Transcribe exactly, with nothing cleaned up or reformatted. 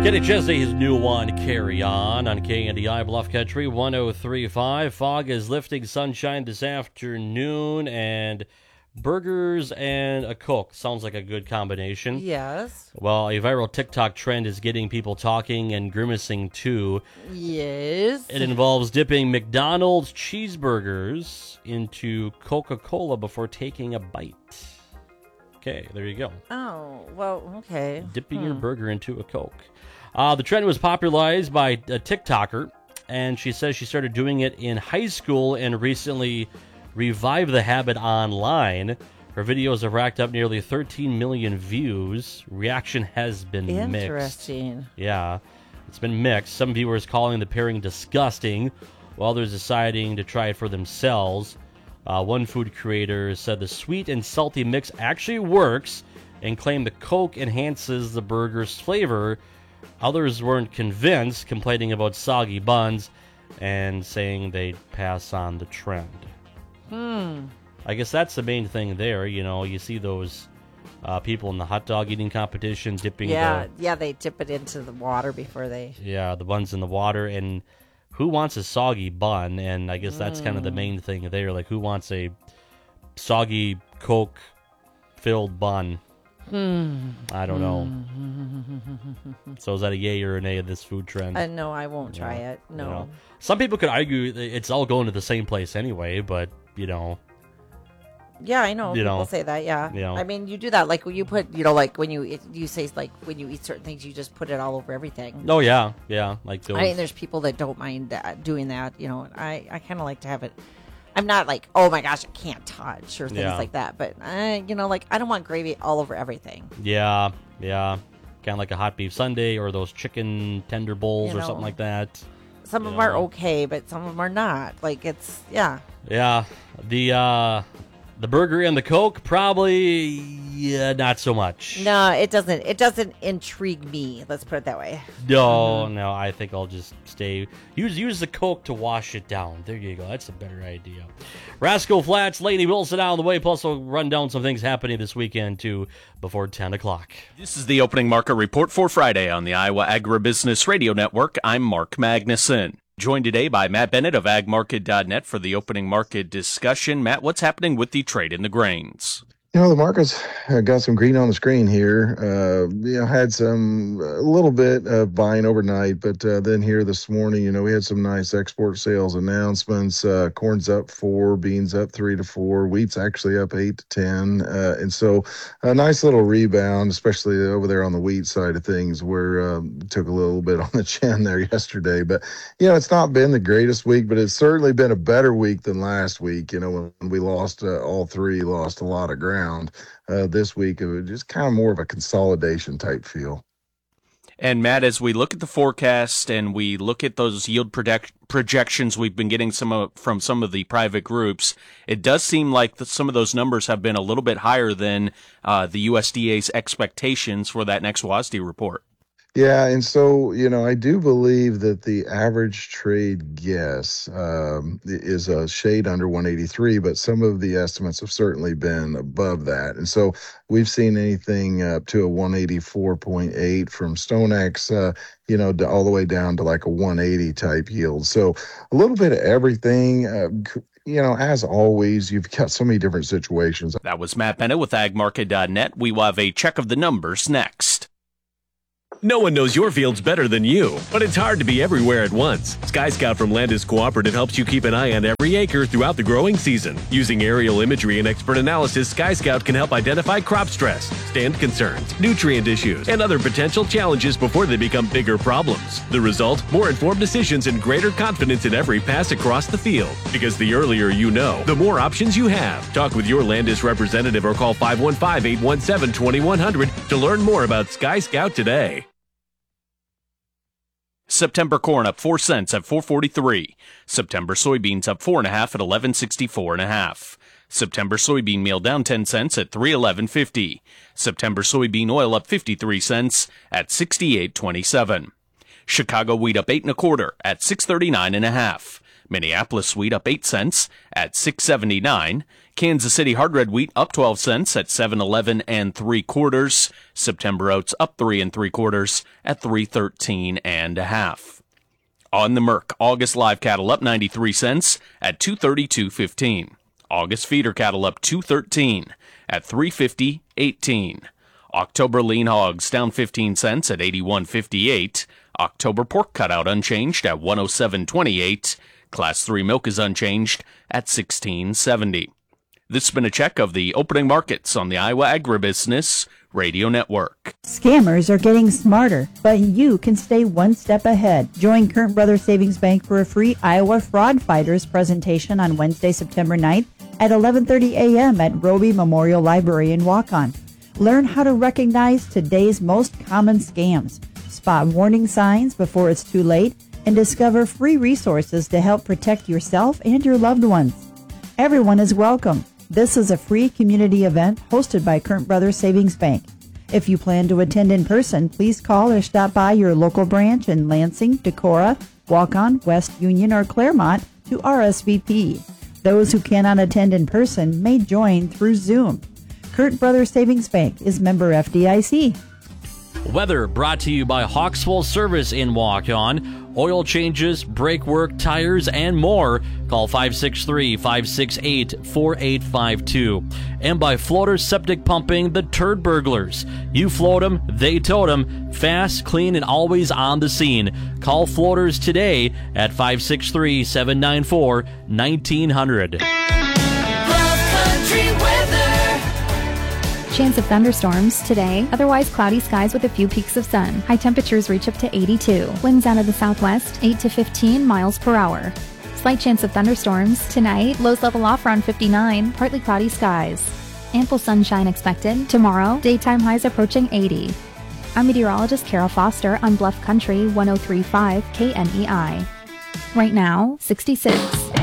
Kenny Chesney, his new one, Carry On, on K N D I Bluff Country, one oh three point five. Fog is lifting, sunshine this afternoon, and burgers and a Coke. Sounds like a good combination. Yes. Well, a viral TikTok trend is getting people talking and grimacing, too. Yes. It involves dipping McDonald's cheeseburgers into Coca-Cola before taking a bite. Okay, there you go. Oh, well, okay. Dipping hmm. your burger into a Coke. Uh, the trend was popularized by a TikToker, and she says she started doing it in high school and recently revived the habit online. Her videos have racked up nearly thirteen million views. Reaction has been mixed. Interesting. Yeah, it's been mixed. Some viewers calling the pairing disgusting, while others deciding to try it for themselves. Uh, one food creator said the sweet and salty mix actually works and claimed the Coke enhances the burger's flavor. Others weren't convinced, complaining about soggy buns and saying they'd pass on the trend. Hmm. I guess that's the main thing there. You know, you see those uh, people in the hot dog eating competition dipping Yeah, the... yeah, they dip it into the water before they... Yeah, the buns in the water, and who wants a soggy bun? And I guess that's mm. kind of the main thing there. Like, who wants a soggy Coke-filled bun? Hmm. I don't know. So is that a yay or a nay of this food trend? Uh, no, I won't try yeah. it. No. You know, some people could argue that it's all going to the same place anyway, but, you know... Yeah, I know. You People know, say that, yeah. You know. I mean, you do that, like, when you put, you know, like, when you, you say, like, when you eat certain things, you just put it all over everything. Oh, yeah, yeah. Like those... I mean, there's people that don't mind that, doing that, you know, and I, I kind of like to have it... I'm not like, oh my gosh, I can't touch or things yeah. like that. But, uh, you know, like, I don't want gravy all over everything. Yeah, yeah. Kind of like a hot beef sundae or those chicken tender bowls you or know, something like that. Some you of know. them are okay, but some of them are not. Like, it's, yeah. Yeah. The, uh... The burger and the Coke, probably, yeah, not so much. No, it doesn't. It doesn't intrigue me. Let's put it that way. No, mm-hmm. no, I think I'll just stay. Use use the Coke to wash it down. There you go. That's a better idea. Rascal Flats, Lainey Wilson out on the way. Plus, we'll run down some things happening this weekend, too, before ten o'clock. This is the opening market report for Friday on the Iowa Agribusiness Radio Network. I'm Mark Magnuson. Joined today by Matt Bennett of ag market dot net for the opening market discussion. Matt, what's happening with the trade in the grains? You know, the market's got some green on the screen here. Uh, you know, had some, a little bit of buying overnight, but uh, then here this morning, you know, we had some nice export sales announcements. Uh, corn's up four, beans up three to four, wheat's actually up eight to ten. Uh, and so a nice little rebound, especially over there on the wheat side of things, where um, took a little bit on the chin there yesterday. But, you know, it's not been the greatest week, but it's certainly been a better week than last week. You know, when we lost uh, all three, lost a lot of ground. Uh, this week, it was just kind of more of a consolidation type feel. And Matt, as we look at the forecast and we look at those yield project- projections we've been getting some of, from some of the private groups, it does seem like the, some of those numbers have been a little bit higher than uh, the U S D A's expectations for that next W A S D report. Yeah, and so, you know, I do believe that the average trade guess um, is a shade under one eighty-three, but some of the estimates have certainly been above that. And so we've seen anything up to a one eighty-four point eight from StoneX, uh, you know, all the way down to like a one eighty type yield. So a little bit of everything. Uh, You know, as always, you've got so many different situations. That was Matt Bennett with ag market dot net. We will have a check of the numbers next. No one knows your fields better than you, but it's hard to be everywhere at once. Sky Scout from Landis Cooperative helps you keep an eye on every acre throughout the growing season. Using aerial imagery and expert analysis, Sky Scout can help identify crop stress, stand concerns, nutrient issues, and other potential challenges before they become bigger problems. The result? More informed decisions and greater confidence in every pass across the field. Because the earlier you know, the more options you have. Talk with your Landis representative or call five one five, eight one seven, two one zero zero to learn more about Sky Scout today. September corn up four cents at four forty-three. September soybeans up four and a half at eleven sixty-four and a half. September soybean meal down ten cents at three eleven fifty. September soybean oil up fifty-three cents at sixty-eight twenty-seven. Chicago wheat up eight and a quarter at six thirty-nine and a half. Minneapolis wheat up eight cents at six seventy-nine. Kansas City hard red wheat up twelve cents at seven eleven and three quarters. September oats up three and three quarters at three thirteen and a half. On the Merc, August live cattle up ninety-three cents at two thirty-two fifteen. August feeder cattle up two thirteen at three fifty eighteen. October lean hogs down fifteen cents at eighty-one fifty-eight. October pork cutout unchanged at one oh seven twenty-eight. Class three milk is unchanged at sixteen seventy. This has been a check of the opening markets on the Iowa Agribusiness Radio Network. Scammers are getting smarter, but you can stay one step ahead. Join Current Brothers Savings Bank for a free Iowa Fraud Fighters presentation on Wednesday, September ninth at eleven thirty a.m. at Roby Memorial Library in Waukon. Learn how to recognize today's most common scams, spot warning signs before it's too late, and discover free resources to help protect yourself and your loved ones. Everyone is welcome. This is a free community event hosted by Current Brothers Savings Bank. If you plan to attend in person, please call or stop by your local branch in Lansing, Decorah, Waukon, West Union, or Claremont to R S V P. Those who cannot attend in person may join through Zoom. Current Brothers Savings Bank is member F D I C. Weather brought to you by Hawkswell Service in Waukon. Oil changes, brake work, tires, and more. Call five six three, five six eight, four eight five two. And by Floater Septic Pumping, the Turd Burglars. You float them, they tote them. Fast, clean, and always on the scene. Call Floaters today at five six three, seven nine four, one nine hundred. Chance of thunderstorms today, otherwise cloudy skies with a few peaks of sun. High temperatures reach up to eighty-two. Winds out of the southwest, eight to fifteen miles per hour. Slight chance of thunderstorms tonight, lows level off around fifty-nine, partly cloudy skies. Ample sunshine expected. Tomorrow, daytime highs approaching eighty. I'm meteorologist Carol Foster on Bluff Country one oh three point five K N E I. Right now, sixty-six.